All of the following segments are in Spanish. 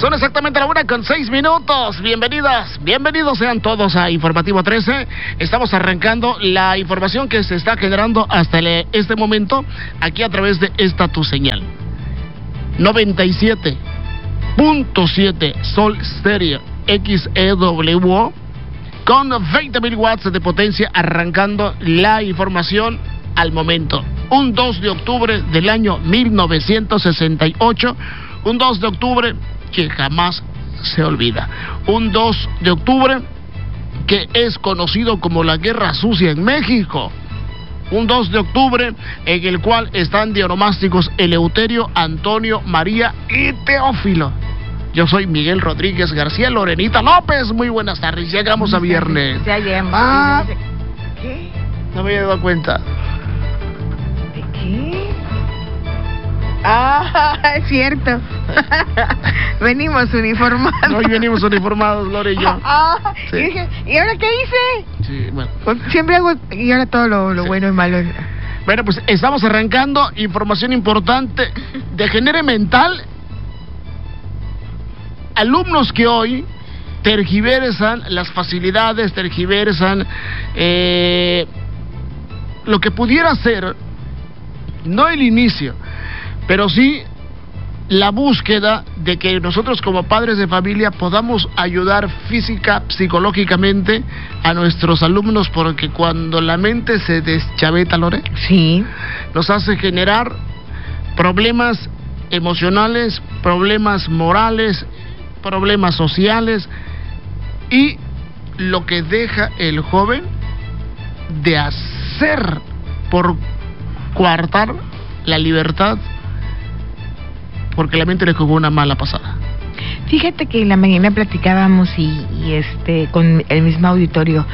Son exactamente la 1:06. Bienvenidos sean todos a Informativo 13. Estamos arrancando la información que se está generando hasta este momento aquí a través de esta tu señal. 97.7 Sol Stereo XEWO con 20.000 watts de potencia, arrancando la información al momento. Un 2 de octubre del año 1968, un 2 de octubre que jamás se olvida. Un 2 de octubre que es conocido como la Guerra Sucia en México. Un 2 de octubre en el cual están de onomásticos Eleuterio, Antonio, María y Teófilo. Yo soy Miguel Rodríguez García, Lorenita López. Muy buenas tardes, llegamos a viernes. Ya llegamos. ¿Qué? No me había dado cuenta. ¿De qué? Es cierto. Venimos uniformados. Hoy venimos uniformados, Lore y yo. Sí. Y dije, ¿y ahora qué hice? Sí, bueno. Pues siempre hago, y ahora todo lo sí. Bueno y malo. Bueno, pues estamos arrancando información importante de Genere Mental. Alumnos que hoy tergiversan las facilidades, tergiversan lo que pudiera ser, no el inicio, pero sí la búsqueda de que nosotros como padres de familia podamos ayudar física, psicológicamente a nuestros alumnos, porque cuando la mente se deschaveta, Lore, sí, nos hace generar problemas emocionales, problemas morales, problemas sociales, y lo que deja el joven de hacer por coartar la libertad, porque la mente le jugó una mala pasada. Fíjate que en la mañana platicábamos y con el mismo auditorio.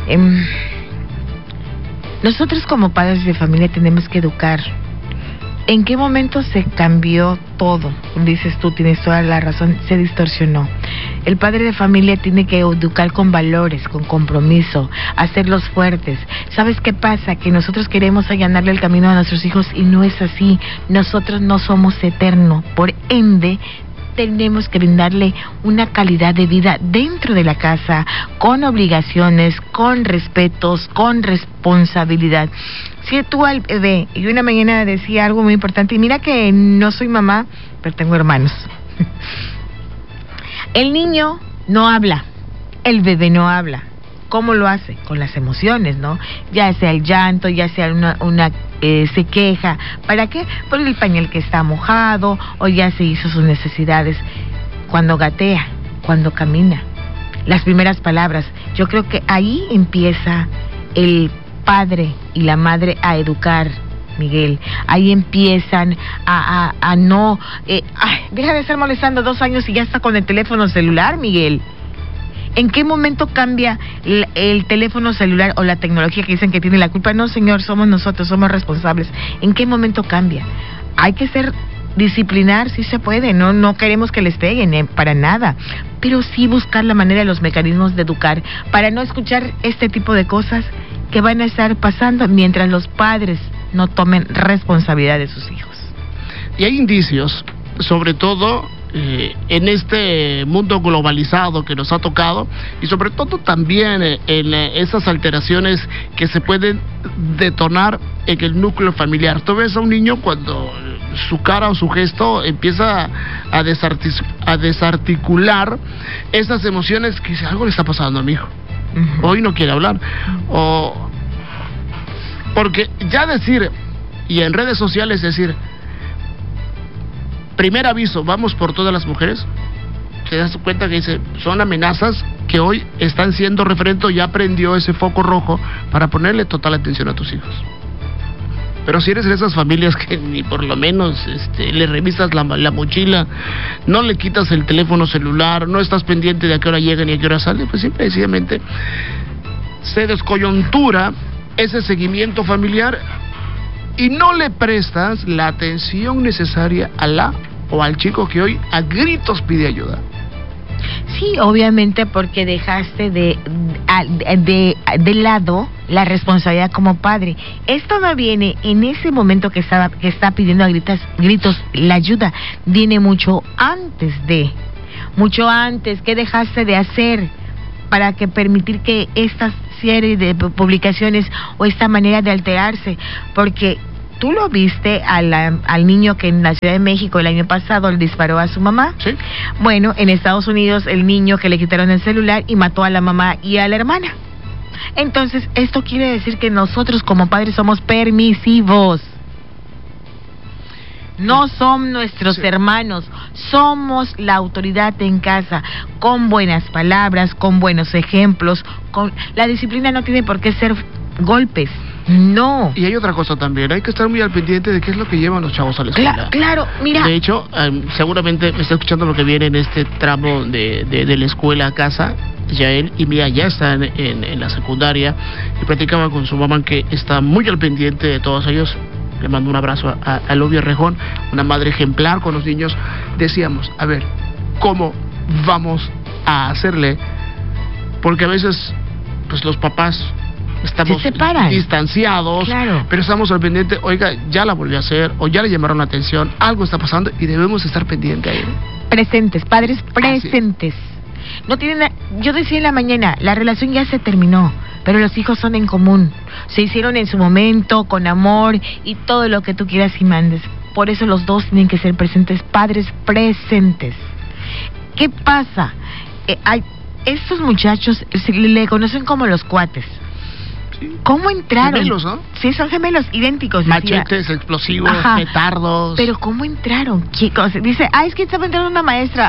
Nosotros como padres de familia tenemos que educar. ¿En qué momento se cambió todo? Dices tú, tienes toda la razón, se distorsionó. El padre de familia tiene que educar con valores, con compromiso, hacerlos fuertes. ¿Sabes qué pasa? Que nosotros queremos allanarle el camino a nuestros hijos y no es así. Nosotros no somos eternos, por ende tenemos que brindarle una calidad de vida dentro de la casa, con obligaciones, con respetos, con responsabilidad. Si tú al bebé, y una mañana decía algo muy importante, y mira que no soy mamá, pero tengo hermanos. El niño no habla, el bebé no habla. ¿Cómo lo hace? Con las emociones, ¿no? Ya sea el llanto, ya sea se queja. ¿Para qué? Por el pañal que está mojado, o ya se hizo sus necesidades. Cuando gatea, cuando camina, las primeras palabras. Yo creo que ahí empieza el padre y la madre a educar, Miguel. Ahí empiezan a no... deja de estar molestando 2 años y ya está con el teléfono celular, Miguel. ¿En qué momento cambia el teléfono celular o la tecnología que dicen que tiene la culpa? No, señor, somos nosotros, somos responsables. ¿En qué momento cambia? Hay que disciplinar, sí se puede, no queremos que les peguen, para nada, pero sí buscar la manera, los mecanismos de educar, para no escuchar este tipo de cosas que van a estar pasando mientras los padres no tomen responsabilidad de sus hijos. Y hay indicios, sobre todo en este mundo globalizado que nos ha tocado, y sobre todo también en esas alteraciones que se pueden detonar en el núcleo familiar. Tú ves a un niño cuando su cara o su gesto empieza a desarticular esas emociones, que dice, algo le está pasando a mi hijo. Uh-huh. Hoy no quiere hablar. O porque ya decir, y en redes sociales decir, primer aviso, vamos por todas las mujeres, te das cuenta que dice, son amenazas que hoy están siendo referente, ya prendió ese foco rojo para ponerle total atención a tus hijos. Pero si eres de esas familias que ni por lo menos le revisas la mochila, no le quitas el teléfono celular, no estás pendiente de a qué hora llegan y a qué hora salen, pues simple y sencillamente se descoyuntura ese seguimiento familiar y no le prestas la atención necesaria a la o al chico que hoy a gritos pide ayuda. Sí, obviamente, porque dejaste de lado la responsabilidad como padre. Esto no viene en ese momento que está pidiendo a gritos la ayuda, viene mucho antes de. mucho antes? ¿Qué dejaste de hacer para que permitir que esta serie de publicaciones o esta manera de alterarse? Porque tú lo viste al niño que en la Ciudad de México el año pasado le disparó a su mamá. Sí. Bueno, en Estados Unidos el niño que le quitaron el celular y mató a la mamá y a la hermana. Entonces, esto quiere decir que nosotros como padres somos permisivos. No son nuestros hermanos, somos la autoridad en casa, con buenas palabras, con buenos ejemplos, con la disciplina no tiene por qué ser golpes, no. Y hay otra cosa también, hay que estar muy al pendiente de qué es lo que llevan los chavos a la escuela. Claro, mira. De hecho, seguramente me está escuchando lo que viene en este tramo de la escuela a casa, Yael, y mira, ya está en la secundaria, y platicaba con su mamá que está muy al pendiente de todos ellos. Le mando un abrazo a Lobia Rejón, una madre ejemplar con los niños. Decíamos, a ver, ¿cómo vamos a hacerle? Porque a veces, pues los papás estamos distanciados, claro, pero estamos al pendiente, oiga, ya la volvió a hacer, o ya le llamaron la atención, algo está pasando y debemos estar pendientes ahí. Presentes, padres presentes. No tienen, yo decía en la mañana, la relación ya se terminó, pero los hijos son en común, se hicieron en su momento, con amor y todo lo que tú quieras y mandes. Por eso los dos tienen que ser presentes, padres presentes. ¿Qué pasa? Estos muchachos le conocen como los cuates. Sí. ¿Cómo entraron? Gemelos, ¿no? Sí, son gemelos idénticos. Machetes, explosivos, petardos. Pero ¿cómo entraron, chicos? Dice, es que estaba entrando una maestra.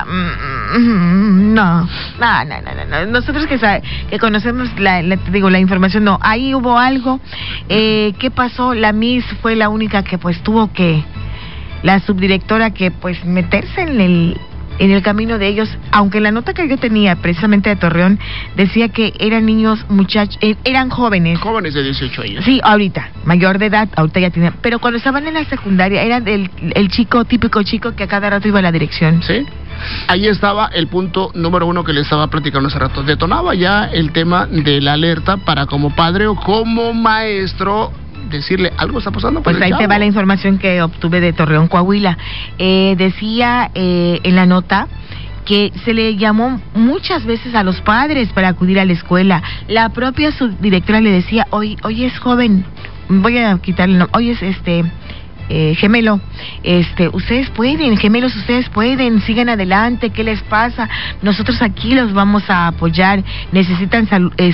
No. Nosotros que conocemos la información, no. Ahí hubo algo. ¿Qué pasó? La Miss fue la única que pues tuvo que, la subdirectora que pues meterse en el camino de ellos, aunque la nota que yo tenía precisamente de Torreón decía que eran niños, muchachos, eran jóvenes. Jóvenes de 18 años. Sí, ahorita, mayor de edad, ahorita ya tiene, pero cuando estaban en la secundaria era el chico, típico chico que a cada rato iba a la dirección. Sí, ahí estaba el punto número 1 que le estaba platicando hace rato. Detonaba ya el tema de la alerta para como padre o como maestro decirle, algo está pasando. Pues ahí te va la información que obtuve de Torreón, Coahuila. Decía en la nota que se le llamó muchas veces a los padres para acudir a la escuela. La propia subdirectora le decía, hoy es joven, voy a quitarle, hoy es gemelo, ustedes pueden, gemelos, ustedes pueden, sigan adelante, ¿qué les pasa? Nosotros aquí los vamos a apoyar, necesitan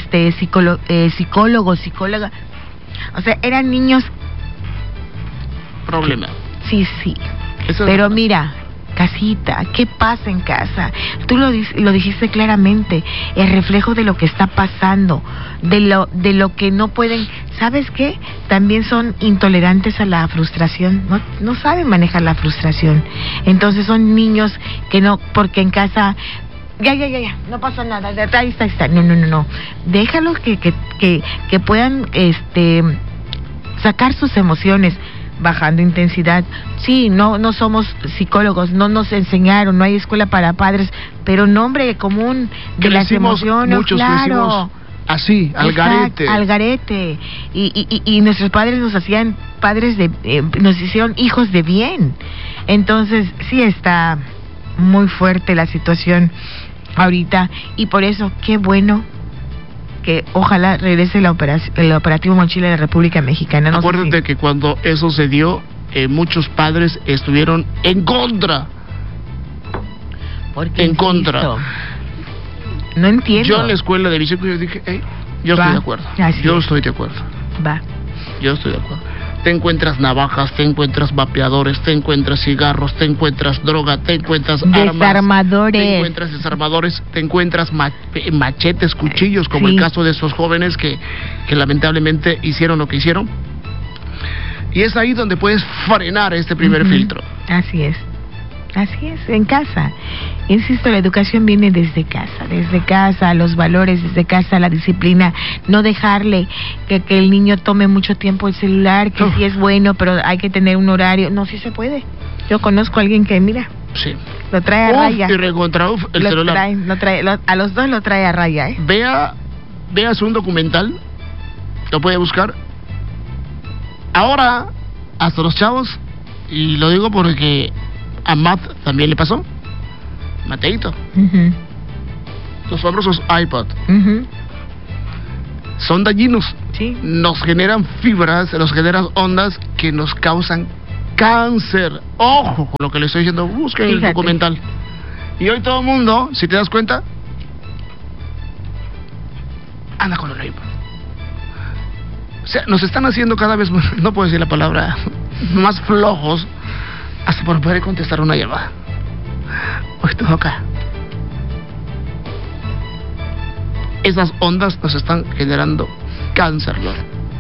psicólogos, psicóloga. O sea, eran niños... Problema. Sí. Pero mira, casita, ¿qué pasa en casa? Tú lo dijiste claramente, el reflejo de lo que está pasando, de lo que no pueden... ¿Sabes qué? También son intolerantes a la frustración, no saben manejar la frustración. Entonces son niños que no, porque en casa... Ya, no pasa nada, ahí está. No. Déjalos que puedan sacar sus emociones bajando intensidad. Sí, no somos psicólogos, no nos enseñaron, no hay escuela para padres, pero nombre común de las emociones, muchos claro. Así, al garete. Al garete. Y nuestros padres nos hacían nos hicieron hijos de bien. Entonces, sí está muy fuerte la situación ahorita, y por eso qué bueno que ojalá regrese el operativo Mochila de la República Mexicana. Acuérdate que cuando eso se dio, muchos padres estuvieron en contra. En contra. No entiendo. Yo en la escuela de Vicente yo dije, yo estoy de acuerdo. Yo estoy de acuerdo. Yo estoy de acuerdo. Te encuentras navajas, te encuentras vapeadores, te encuentras cigarros, te encuentras droga, te encuentras desarmadores, te encuentras desarmadores, te encuentras machetes, cuchillos, como el caso de esos jóvenes que lamentablemente hicieron lo que hicieron. Y es ahí donde puedes frenar este primer filtro. Así es, en casa. Insisto, la educación viene desde casa, los valores desde casa, la disciplina, no dejarle que el niño tome mucho tiempo el celular, que sí es bueno, pero hay que tener un horario. No, sí se puede. Yo conozco a alguien que, mira, lo trae a raya. Y recontra el celular. A los dos lo trae a raya, Vea un documental, lo puede buscar. Ahora, hasta los chavos, y lo digo porque a Matt también le pasó, Mateito. Ujú. Los famosos iPod. Ujú. Son dañinos. Sí. Nos generan fibras, nos generan ondas que nos causan cáncer. Ojo con lo que le estoy diciendo, busquen el Fíjate. documental. Y hoy todo el mundo, si te das cuenta, anda con el iPod. O sea, nos están haciendo cada vez más, no puedo decir la palabra, más flojos, hasta por poder contestar una llamada. Hoy todo acá. Esas ondas nos están generando cáncer, ¿no?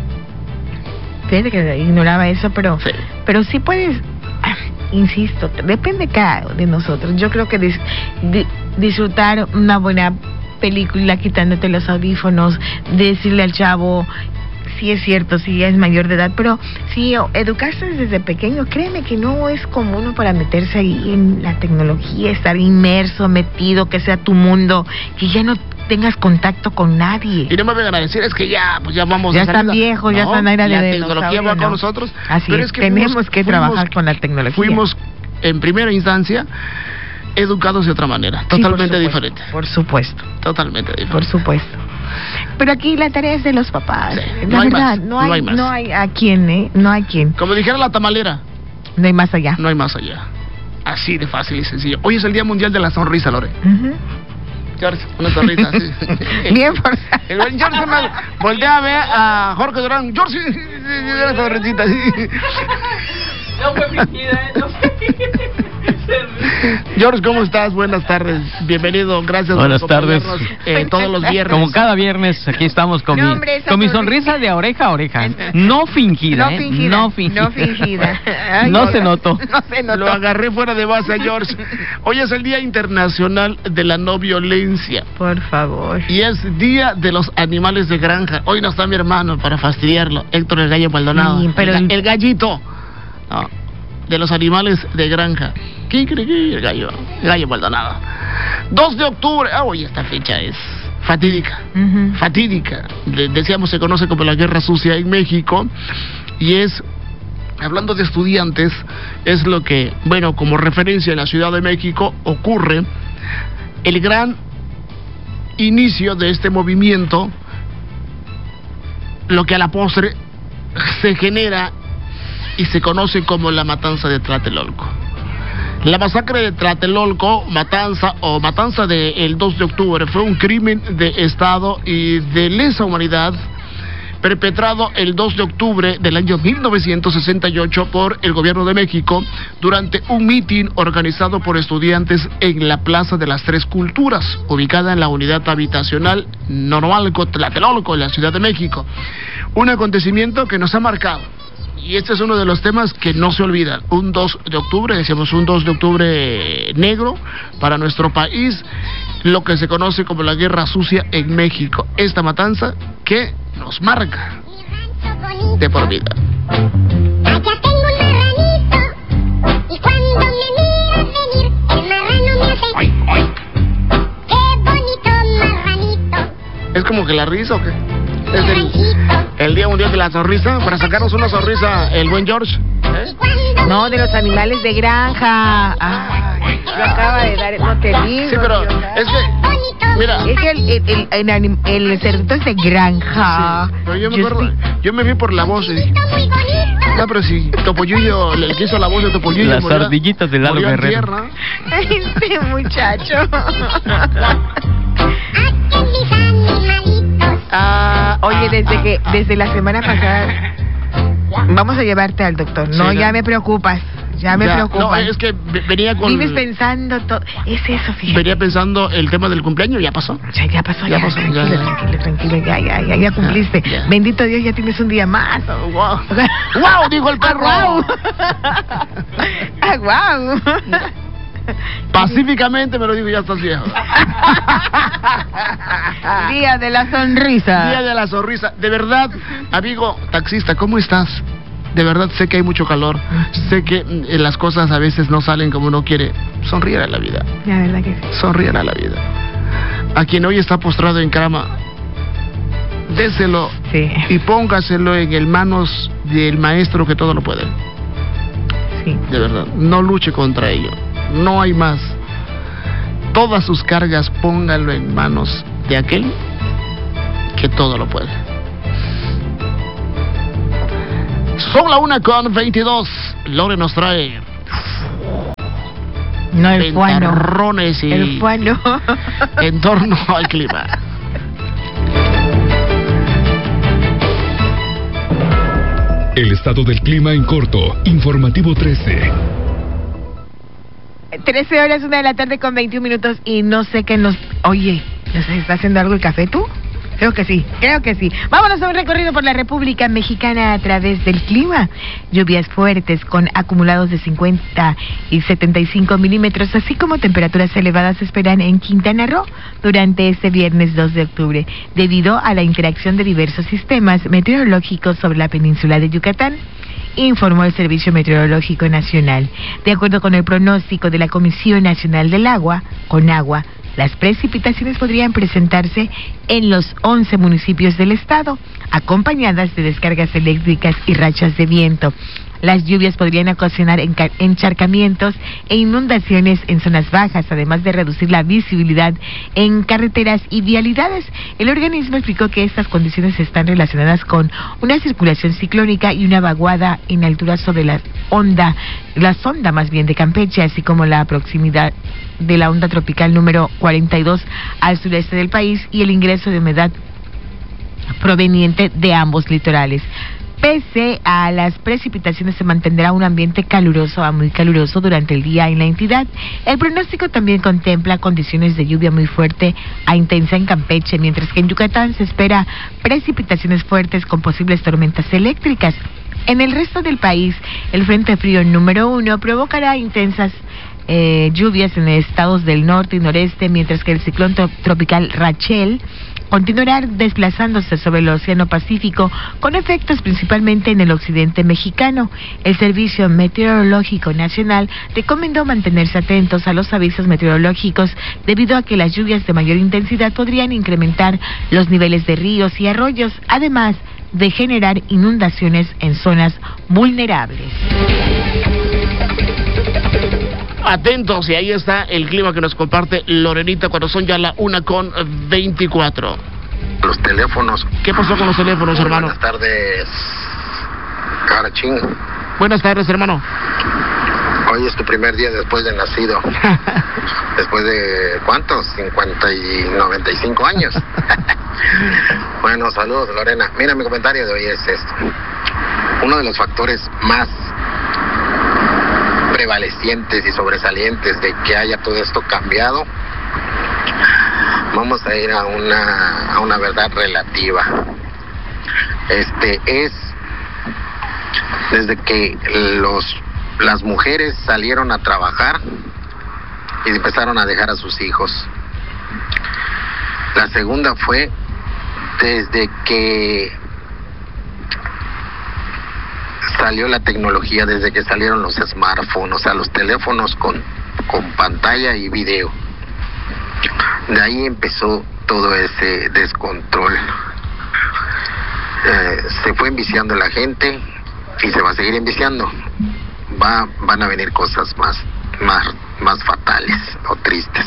Fíjate que ignoraba eso, pero Sí. pero sí puedes, insisto, depende cada de nosotros. Yo creo que disfrutar una buena película quitándote los audífonos, decirle al chavo, sí es cierto, sí ya es mayor de edad, pero si educaste desde pequeño, créeme que no es como uno para meterse ahí en la tecnología, estar inmerso, metido, que sea tu mundo, que ya no tengas contacto con nadie. Y no me vengan a decir, es que ya, pues ya vamos Ya de están salida. viejos, ya están era de la tecnología dinosaurio, va con ¿no? nosotros. Así pero es, tenemos que trabajar con la tecnología. Fuimos, en primera instancia, educados de otra manera, Sí, totalmente por supuesto, diferente. Por supuesto, Totalmente diferente. por supuesto. Pero aquí la tarea es de los papás. Sí, La no hay verdad, más, no hay a quién, ¿eh? No hay quien. Como dijera la tamalera, No hay más allá. no hay más allá. Así de fácil y sencillo. Hoy es el Día Mundial de la Sonrisa, Lore. Ujú. George, una sonrisa, sí. Bien por... El buen George voltea a ver a Jorge Durán. George, una sonrisita, sí. No fue fingida, no fue George, ¿cómo estás? Buenas tardes. Bienvenido, gracias Buenas por tardes. acompañarnos, todos los viernes. Como cada viernes, aquí estamos con, No, hombre, esa con mi sonrisa. sonrisa de oreja a oreja. No fingida, No fingida. No fingida. No fingida. Ay, No oiga, se notó. No se notó. Lo agarré fuera de base a George. Hoy es el Día Internacional de la No Violencia Por favor. y es Día de los Animales de Granja. Hoy no está mi hermano para fastidiarlo, Héctor el Gallo Maldonado. Sí, pero el gallito. No, de los animales de granja. ¿Quién cree que el gallo Maldonado? 2 de octubre. Hoy esta fecha es fatídica. Ujú. Fatídica. Decíamos, se conoce como la Guerra Sucia en México. Y es, hablando de estudiantes, es lo que, bueno, como referencia en la Ciudad de México, ocurre el gran inicio de este movimiento, lo que a la postre se genera y se conoce como la matanza de Tlatelolco. La masacre de Tlatelolco, matanza del 2 de octubre, fue un crimen de Estado y de lesa humanidad perpetrado el 2 de octubre del año 1968 por el gobierno de México durante un mitin organizado por estudiantes en la Plaza de las Tres Culturas, ubicada en la unidad habitacional Normalco, Tlatelolco, en la Ciudad de México. Un acontecimiento que nos ha marcado. Y este es uno de los temas que no se olvidan. Un 2 de octubre, decíamos un 2 de octubre negro para nuestro país, lo que se conoce como la Guerra Sucia en México. Esta matanza que nos marca de por vida. Allá tengo un marranito y cuando me miras venir, el marrano me hace ¡Ay, ay! ¡qué bonito marranito! ¿Es como que la risa o qué? Es Naranjito. el Día Mundial de la Sonrisa, para sacarnos una sonrisa el buen George. Y cuando No, de los animales de granja. Ay, lo acaba de dar, no te digo. Sí, pero Dios. es que, mira, Es que el cerdito es de granja. sí, pero yo me acuerdo, yo me vi por la voz y dije, está muy bonito. no, pero si Topollillo, el que hizo la voz de Topollillo Las murió- ardillitas de Lalo murió en Guerrero. tierra. Este muchacho. Aquí mis animalitos. Oye, desde la semana pasada vamos a llevarte al doctor. No, Sí, ya no. me preocupas. Ya me Ya, preocupas. no, es que venía con... Vives pensando todo. Es eso, fíjate. Venía pensando el tema del cumpleaños, ya pasó. Ya pasó, Ya ya. pasó, Tranquilo, ya. tranquilo, ya cumpliste. Ya. Bendito Dios, ya tienes un día más. ¡Wow! ¡Wow! Dijo el perro. ¡Guau! ¡Ah, guau! Pacíficamente me lo digo, ya estás viejo. Día de la sonrisa. Día de la sonrisa. De verdad, amigo taxista, ¿cómo estás? De verdad sé que hay mucho calor. Sé que las cosas a veces no salen como uno quiere. Sonríe a la vida. La verdad que sí. Sonríe a la vida. A quien hoy está postrado en cama, déselo Sí, y póngaselo en el manos del maestro que todo lo puede. sí. De verdad, no luche contra ello. No hay más. todas sus cargas póngalo en manos de aquel que todo lo puede. Son la 1:22. Lore nos trae No, el fuano. ventarrones y El fuano. en torno al clima. El estado del clima en corto. Informativo 13. 13 horas, 1 de la tarde con 21 minutos y no sé qué nos... Oye, ¿nos está haciendo algo el café tú? Creo que sí. Vámonos a un recorrido por la República Mexicana a través del clima. Lluvias fuertes con acumulados de 50 y 75 milímetros, así como temperaturas elevadas se esperan en Quintana Roo durante este viernes 2 de octubre, debido a la interacción de diversos sistemas meteorológicos sobre la península de Yucatán, informó el Servicio Meteorológico Nacional. De acuerdo con el pronóstico de la Comisión Nacional del Agua, CONAGUA, las precipitaciones podrían presentarse en los 11 municipios del estado, acompañadas de descargas eléctricas y rachas de viento. Las lluvias podrían ocasionar encharcamientos e inundaciones en zonas bajas, además de reducir la visibilidad en carreteras y vialidades. El organismo explicó que estas condiciones están relacionadas con una circulación ciclónica y una vaguada en altura sobre la sonda más bien de Campeche, así como la proximidad de la onda tropical número 42 al sureste del país y el ingreso de humedad proveniente de ambos litorales. Pese a las precipitaciones, se mantendrá un ambiente caluroso a muy caluroso durante el día en la entidad. El pronóstico también contempla condiciones de lluvia muy fuerte a intensa en Campeche, mientras que en Yucatán se espera precipitaciones fuertes con posibles tormentas eléctricas. En el resto del país, el Frente Frío número 1 provocará intensas lluvias en estados del norte y noreste, mientras que el ciclón tropical Rachel continuará desplazándose sobre el Océano Pacífico, con efectos principalmente en el occidente mexicano. El Servicio Meteorológico Nacional recomendó mantenerse atentos a los avisos meteorológicos debido a que las lluvias de mayor intensidad podrían incrementar los niveles de ríos y arroyos, además de generar inundaciones en zonas vulnerables. Atentos, y ahí está el clima que nos comparte Lorenita cuando son ya la 1:24. Los teléfonos. ¿Qué pasó con los teléfonos, hermano? Buenas tardes, Carachín. Buenas tardes, hermano. Hoy es tu primer día después de nacido. Después de, ¿cuántos? 50 y 95 años. Bueno, saludos, Lorena. Mira, mi comentario de hoy es esto. Uno de los factores más prevalecientes y sobresalientes de que haya todo esto cambiado, vamos a ir a una verdad relativa. Es desde que las mujeres salieron a trabajar y empezaron a dejar a sus hijos. La segunda fue desde que salió la tecnología, desde que salieron los smartphones, o sea, los teléfonos con pantalla y video. De ahí empezó todo ese descontrol. Se fue enviciando la gente y se va a seguir enviciando. Van a venir cosas más fatales o tristes.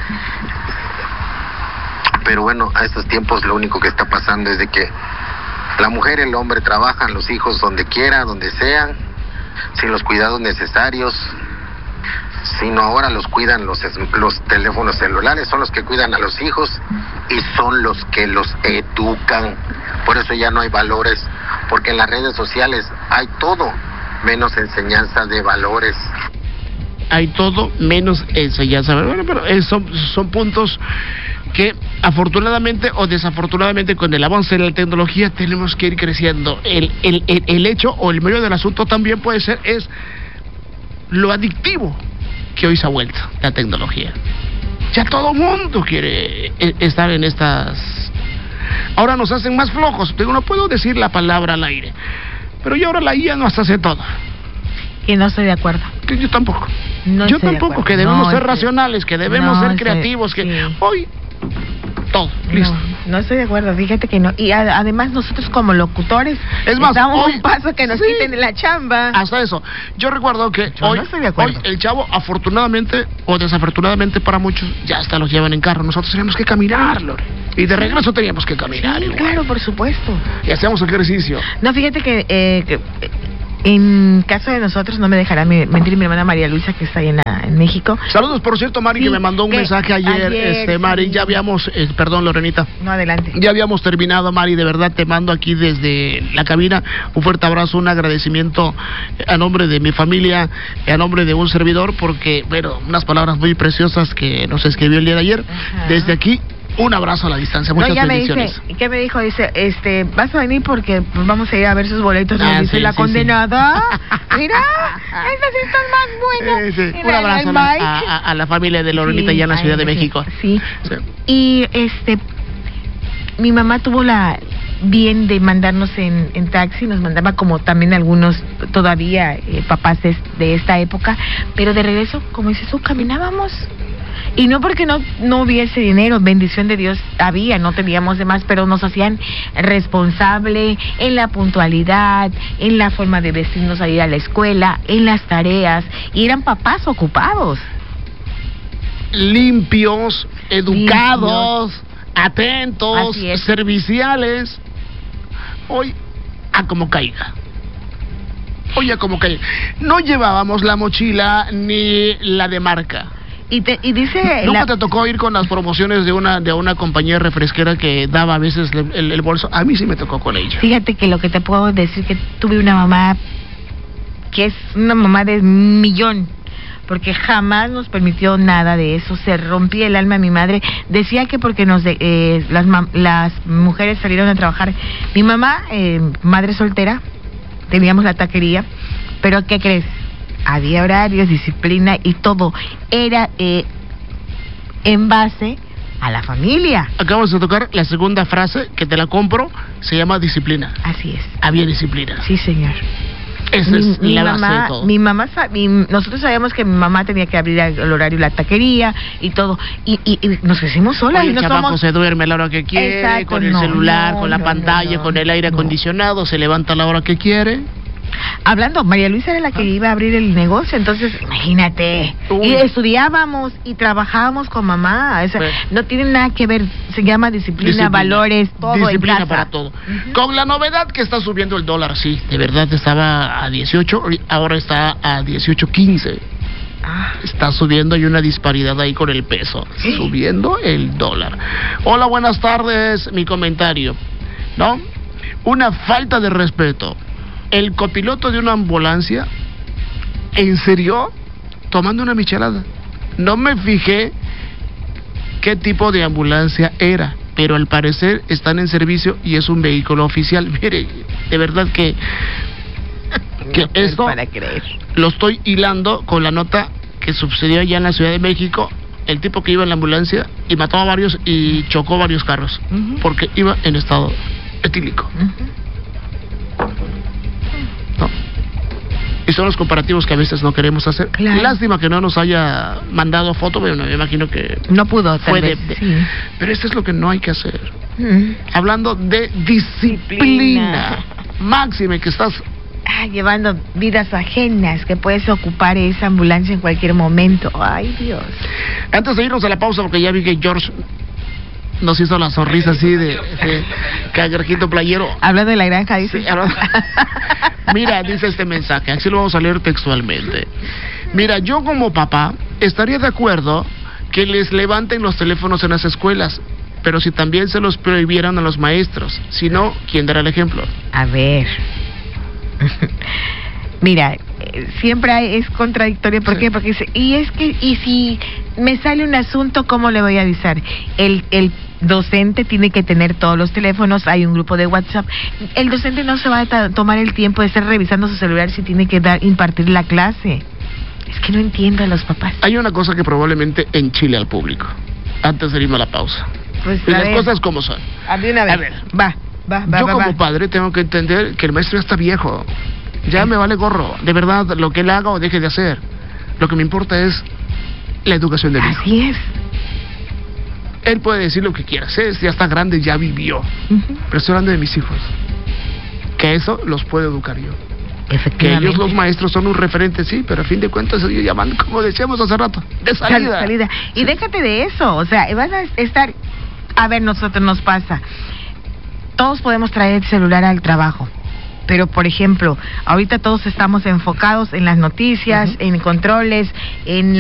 Pero bueno, a estos tiempos lo único que está pasando es de que la mujer y el hombre trabajan, los hijos donde quiera, donde sean, sin los cuidados necesarios, sino ahora los cuidan los teléfonos celulares, son los que cuidan a los hijos y son los que los educan. Por eso ya no hay valores, porque en las redes sociales hay todo menos enseñanza de valores. Hay todo menos enseñanza. Bueno, pero son puntos que afortunadamente o desafortunadamente con el avance de la tecnología tenemos que ir creciendo. El hecho o el medio del asunto también puede ser es lo adictivo que hoy se ha vuelto la tecnología. Ya todo mundo quiere estar en estas. Ahora nos hacen más flojos. No puedo decir la palabra al aire, pero ya ahora la IA nos hace todo. Que no estoy de acuerdo. Que yo tampoco. No yo estoy tampoco. de que debemos ser racionales, que debemos ser creativos, que sí. hoy todo, listo. No estoy de acuerdo, fíjate que no. Y además nosotros como locutores Es más, estamos hoy- un paso que nos sí. quiten de la chamba. Hasta eso. Yo recuerdo que Yo hoy, no estoy de acuerdo. hoy el chavo, afortunadamente o desafortunadamente para muchos, ya hasta los llevan en carro. Nosotros teníamos que caminar, Lore. Y de regreso teníamos que caminar. Sí, igual. claro, por supuesto. Y hacíamos ejercicio. No, fíjate que en caso de nosotros, no me dejará mentir mi hermana María Luisa, que está ahí en México. Saludos, por cierto, Mari, Sí, que me mandó un que mensaje ayer. Mari, sí. ya habíamos, perdón, Lorenita. No, adelante. Ya habíamos terminado, Mari, de verdad te mando aquí desde la cabina un fuerte abrazo, un agradecimiento a nombre de mi familia, a nombre de un servidor, porque, bueno, unas palabras muy preciosas que nos escribió el día de ayer. Ajá. Desde aquí, un abrazo a la distancia, muchas No, ya bendiciones. me dice, ¿qué me dijo? Dice, vas a venir porque pues, vamos a ir a ver sus boletos. Ah, Me dice sí, la sí, condenada. Mira, estas están más buenas. Sí. Mira, Un abrazo el Mike. a la familia de Lorenita allá en la Sí, Ciudad de ay, México. Sí. Sí. Y mi mamá tuvo la bien de mandarnos en taxi, nos mandaba como también algunos todavía papás de esta época, pero de regreso, como dices tú, caminábamos. Y no porque no hubiese dinero, bendición de Dios había, no teníamos de más, pero nos hacían responsable en la puntualidad, en la forma de vestirnos a ir a la escuela, en las tareas, y eran papás ocupados. Limpios, educados, atentos, Así es. serviciales. Hoy, a como caiga. Hoy a como caiga. No llevábamos la mochila ni la de marca. Y dice... ¿Nunca te tocó ir con las promociones de una compañía refresquera que daba a veces el bolso? A mí sí me tocó con ella. Fíjate que lo que te puedo decir, que tuve una mamá que es una mamá de millón, porque jamás nos permitió nada de eso. Se rompía el alma mi madre. Decía que porque las mujeres salieron a trabajar. Mi mamá, madre soltera, teníamos la taquería, pero ¿qué crees? Había horarios, disciplina y todo. Era en base a la familia. Acabamos de tocar la segunda frase, que te la compro, se llama disciplina. Así es. Había disciplina. Sí, señor. Esa es la base de todo. Nosotros sabíamos que mi mamá tenía que abrir el horario la taquería y todo, y nos crecimos solas. Oye, Y no el chamaco somos... se duerme a la hora que quiere, Exacto, con el no, celular, no, con la no, pantalla, no, con el aire no. acondicionado, se levanta a la hora que quiere. Hablando, María Luisa era la que iba a abrir el negocio, entonces imagínate. Uy. Y estudiábamos y trabajábamos con mamá. O sea, Sí. no tiene nada que ver, se llama disciplina, valores, todo Disciplina en casa. para todo. Ujú. Con la novedad que está subiendo el dólar, sí, de verdad estaba a 18, ahora está a 18.15. Ah, Está subiendo, hay una disparidad ahí con el peso. Sí. Subiendo el dólar. Hola, buenas tardes, mi comentario. ¿No? Una falta de respeto. El copiloto de una ambulancia, ¿en serio? Tomando una michelada. No me fijé qué tipo de ambulancia era, pero al parecer están en servicio y es un vehículo oficial. Mire, de verdad que no, esto para creer. lo estoy hilando con la nota que sucedió allá en la Ciudad de México. El tipo que iba en la ambulancia y mató a varios y chocó varios carros Ujú. porque iba en estado etílico. Ujú. ¿No? Y son los comparativos que a veces no queremos hacer. Claro. Lástima que no nos haya mandado foto, bueno, me imagino que No pudo, tal fue vez. Sí. Pero esto es lo que no hay que hacer. Mm. Hablando de disciplina. Máxime que estás... Llevando vidas ajenas, que puedes ocupar esa ambulancia en cualquier momento. Ay, Dios. Antes de irnos a la pausa, porque ya vi que George nos hizo la sonrisa así de cangrejito playero. Hablando de la granja, dice. Sí, mira, dice este mensaje, así lo vamos a leer textualmente. Mira, yo como papá estaría de acuerdo que les levanten los teléfonos en las escuelas, pero si también se los prohibieran a los maestros, si no, ¿quién dará el ejemplo? A ver. Mira, siempre es contradictorio. ¿Por qué? Porque dice, y si me sale un asunto, ¿cómo le voy a avisar? El docente tiene que tener todos los teléfonos, hay un grupo de WhatsApp. El docente no se va a tomar el tiempo de estar revisando su celular si tiene que impartir la clase. Es que no entiendo a los papás. Hay una cosa que probablemente enchile al público, antes de irme a la pausa. Pues Y las cosas como son. de una vez. A ver. Va. Yo como padre tengo que entender que el maestro ya está viejo. Ya me vale gorro. De verdad, lo que él haga o deje de hacer. Lo que me importa es la educación del hijo. Así es. Él puede decir lo que quiera, ya está grande, ya vivió. Pero estoy hablando de mis hijos. Que eso los puedo educar yo. Que Efectivamente. ellos, los maestros, son un referente, sí, pero a fin de cuentas ellos llaman, como decíamos hace rato, de salida. Y déjate de eso, o sea, vas a estar... A ver, nosotros nos pasa. Todos podemos traer el celular al trabajo. Pero, por ejemplo, ahorita todos estamos enfocados en las noticias, en controles, en